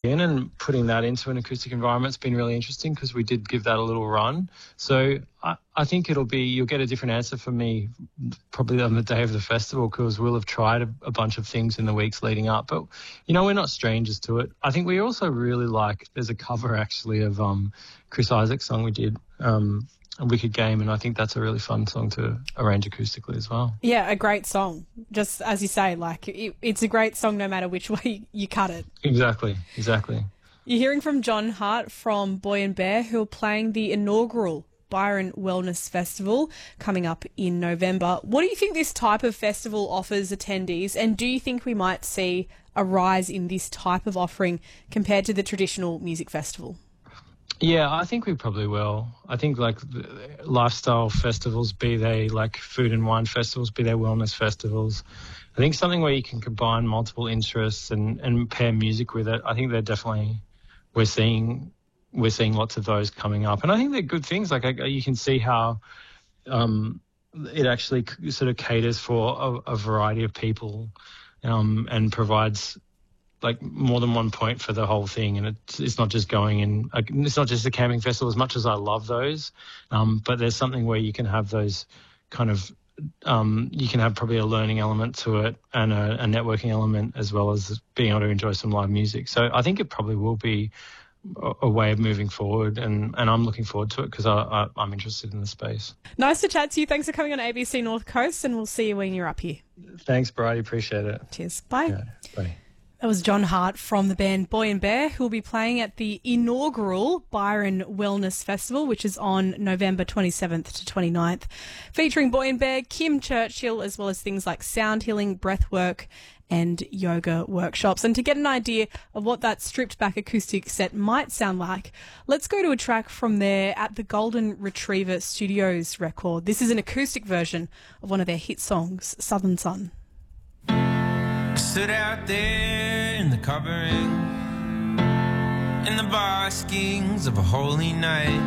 in, and putting that into an acoustic environment's been really interesting because we did give that a little run. So I think you'll get a different answer from me probably on the day of the festival, because we'll have tried a bunch of things in the weeks leading up. But, we're not strangers to it. I think we also really there's a cover actually of Chris Isaak's song we did, A Wicked Game, and I think that's a really fun song to arrange acoustically as well. Yeah, a great song. Just as you say, it's a great song no matter which way you cut it. Exactly. You're hearing from John Hart from Boy and Bear, who are playing the inaugural Byron Wellness Festival coming up in November. What do you think this type of festival offers attendees, and do you think we might see a rise in this type of offering compared to the traditional music festival? Yeah, I think we probably will. I think lifestyle festivals, be they like food and wine festivals, be they wellness festivals, I think something where you can combine multiple interests and pair music with it. I think we're seeing lots of those coming up, and I think they're good things. You can see how it actually sort of caters for a variety of people, and provides more than one point for the whole thing, and it's not just going in. It's not just a camping festival, as much as I love those, but there's something where you can have those kind of. You can have probably a learning element to it and a networking element, as well as being able to enjoy some live music. So I think it probably will be a way of moving forward, and I'm looking forward to it because I'm interested in the space. Nice to chat to you. Thanks for coming on ABC North Coast, and we'll see you when you're up here. Thanks, Bridie. Appreciate it. Cheers. Bye. Yeah, bye. That was John Hart from the band Boy and Bear, who will be playing at the inaugural Byron Wellness Festival, which is on November 27th to 29th, featuring Boy and Bear, Kim Churchill, as well as things like sound healing, breathwork, and yoga workshops. And to get an idea of what that stripped-back acoustic set might sound like, let's go to a track from there at the Golden Retriever Studios record. This is an acoustic version of one of their hit songs, Southern Sun. Stood out there in the covering, in the baskings of a holy night.